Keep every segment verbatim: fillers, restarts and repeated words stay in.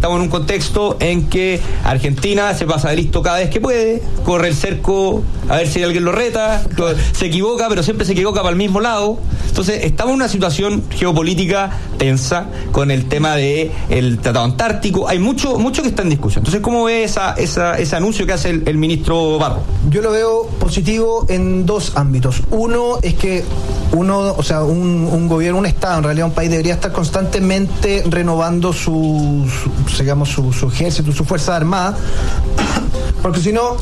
estamos en un contexto en que Argentina se pasa de listo cada vez que puede, corre el cerco a ver si alguien lo reta, se equivoca, pero siempre se equivoca para el mismo lado. Entonces, estamos en una situación geopolítica tensa con el tema de el Tratado Antártico. Hay mucho mucho que está en discusión. Entonces, ¿cómo ve esa, esa, ese anuncio que hace el, el ministro Barros? Yo lo veo positivo en dos ámbitos. Uno es que uno, o sea, un, un gobierno, un Estado, en realidad un país debería estar constantemente renovando su, su digamos, su, su ejército, su fuerza armada, porque si no...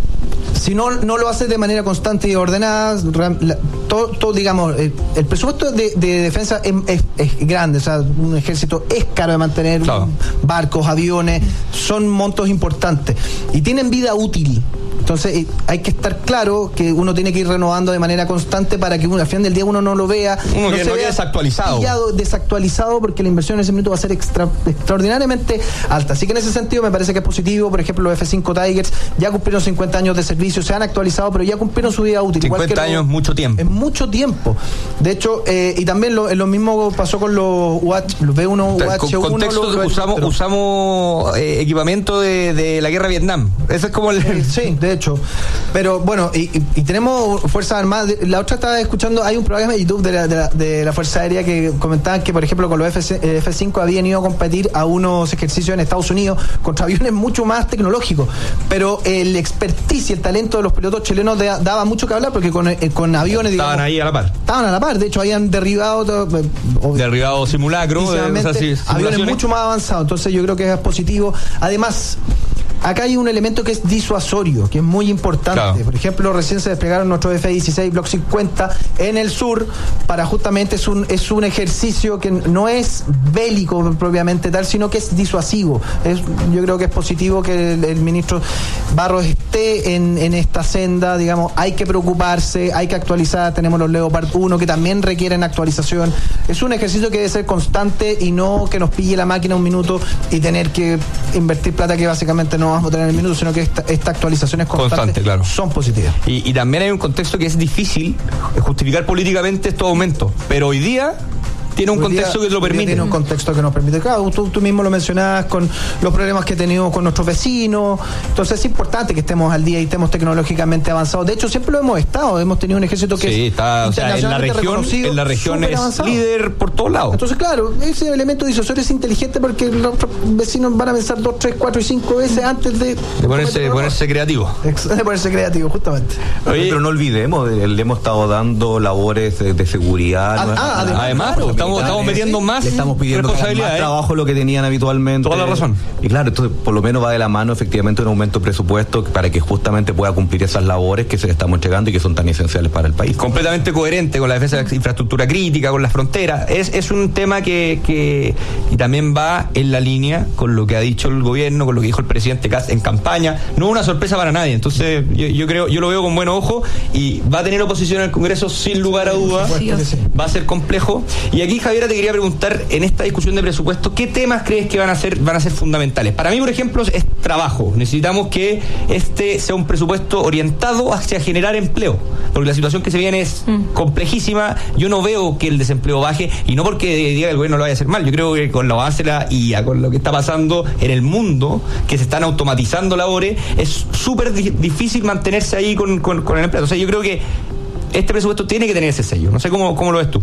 Si no, no lo hace de manera constante y ordenada, todo, todo digamos, el, el presupuesto de, de defensa es, es, es grande, o sea, un ejército es caro de mantener, claro. Barcos, aviones, son montos importantes y tienen vida útil. Entonces hay que estar claro que uno tiene que ir renovando de manera constante para que uno, al final del día uno no lo vea, uno no que se no vea desactualizado. Pillado, desactualizado, porque la inversión en ese minuto va a ser extra, extraordinariamente alta. Así que en ese sentido me parece que es positivo. Por ejemplo, los F cinco Tigers ya cumplieron cincuenta años de servicio, se han actualizado, pero ya cumplieron su vida útil. cincuenta años es mucho tiempo. Es mucho tiempo. De hecho, eh, y también lo, lo mismo pasó con los U H, los B uno, U H uno. Contexto, los, usamos, pero, usamos eh, equipamiento de, de la guerra de Vietnam. Ese es como el... Eh, sí, de hecho. Pero bueno, y, y, y tenemos Fuerzas Armadas. La otra estaba escuchando, hay un programa de YouTube de la, de la, de la Fuerza Aérea que comentaban que, por ejemplo, con los F cinco habían ido a competir a unos ejercicios en Estados Unidos contra aviones mucho más tecnológicos. Pero el expertise y el talento de los pilotos chilenos de, daba mucho que hablar, porque con, eh, con aviones, estaban digamos, ahí a la par. Estaban a la par, de hecho habían derribado todo, eh, derribado simulacro, de, o sea, sí, aviones mucho más avanzados. Entonces yo creo que es positivo. Además, acá hay un elemento que es disuasorio, que es muy importante. Claro. Por ejemplo, recién se desplegaron nuestros F dieciséis Block cincuenta en el sur, para justamente es un, es un ejercicio que no es bélico propiamente tal, sino que es disuasivo. Es, yo creo que es positivo que el, el ministro Barros esté en, en esta senda, digamos, hay que preocuparse, hay que actualizar, tenemos los Leopard uno que también requieren actualización. Es un ejercicio que debe ser constante y no que nos pille la máquina un minuto y tener que invertir plata que básicamente no vamos a tener en el minuto, sino que esta, esta actualización es constante, Constante, claro. Son positivas. Y, y también hay un contexto que es difícil justificar políticamente estos aumentos, pero hoy día tiene un hoy contexto día, que lo permite. Tiene un contexto que nos permite. Claro, tú, tú mismo lo mencionabas con los problemas que tenemos con nuestros vecinos. Entonces es importante que estemos al día y estemos tecnológicamente avanzados. De hecho, siempre lo hemos estado. Hemos tenido un ejército que sí, es está, o sea, en la región, en la región es avanzado. Líder por todos lados. Entonces, claro, ese elemento disuasorio es inteligente porque los vecinos van a pensar dos, tres, cuatro y cinco veces antes de, de ponerse, ponerse creativo. De ponerse creativo, justamente. Oye, pero no olvidemos, le hemos estado dando labores de, de seguridad. Ah, ah, además, además claro, estamos, estamos metiendo más le estamos pidiendo responsabilidad, más ¿eh? trabajo lo que tenían habitualmente. Toda la razón. Y claro, entonces por lo menos va de la mano efectivamente un aumento de presupuesto para que justamente pueda cumplir esas labores que se le estamos entregando y que son tan esenciales para el país. Completamente coherente con la defensa de la infraestructura crítica, con las fronteras. Es, es un tema que, que y también va en la línea con lo que ha dicho el gobierno, con lo que dijo el presidente Kast en campaña. No es una sorpresa para nadie. Entonces yo, yo creo, yo lo veo con buen ojo y va a tener oposición en el Congreso sin lugar a dudas. Sí, sí. Va a ser complejo. Y aquí, Javiera, te quería preguntar, en esta discusión de presupuesto, ¿qué temas crees que van a ser van a ser fundamentales? Para mí, por ejemplo, es trabajo. Necesitamos que este sea un presupuesto orientado hacia generar empleo, porque la situación que se viene es mm. complejísima. Yo no veo que el desempleo baje, y no porque diga que el gobierno lo vaya a hacer mal. Yo creo que con la base de la I A, con lo que está pasando en el mundo, que se están automatizando labores, es súper di- difícil mantenerse ahí con, con, con el empleo. O sea, yo creo que este presupuesto tiene que tener ese sello. No sé cómo, cómo lo ves tú.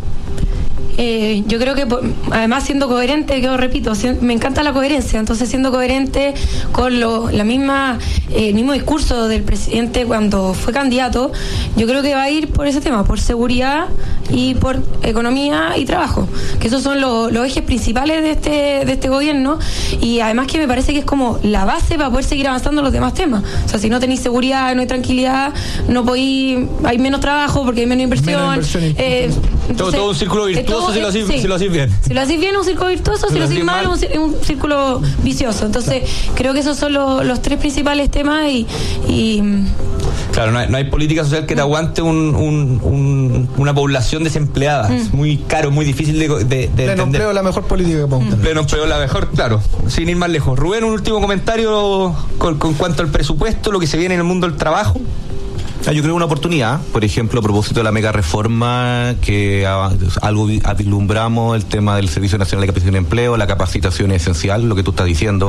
Eh, yo creo que además siendo coherente, que os repito, me encanta la coherencia, entonces siendo coherente con lo, la misma eh, el mismo discurso del presidente cuando fue candidato, yo creo que va a ir por ese tema, por seguridad y por economía y trabajo, que esos son los, los ejes principales de este de este gobierno, y además que me parece que es como la base para poder seguir avanzando en los demás temas. O sea, si no tenéis seguridad, no hay tranquilidad, no podéis, hay menos trabajo porque hay menos inversión, menos inversión eh, entonces, todo, todo un círculo virtuoso. Si lo, hacís, sí. si lo hacís bien. Si lo hacís bien, un círculo virtuoso. Si, si lo hacís mal, mal. Un, un círculo vicioso. Entonces, claro, creo que esos son los, los tres principales temas. Y, y claro, no hay, no hay política social que te aguante un, un, un, una población desempleada. Mm. Es muy caro, muy difícil de, de, de Pleno entender. empleo es la mejor política que podemos tener. Pleno empleo es la mejor, claro. Sin ir más lejos. Rubén, un último comentario con, con cuanto al presupuesto, lo que se viene en el mundo del trabajo. Ah, yo creo una oportunidad, por ejemplo, a propósito de la mega reforma, que a, algo vislumbramos el tema del Servicio Nacional de Capacitación y Empleo, la capacitación es esencial, lo que tú estás diciendo.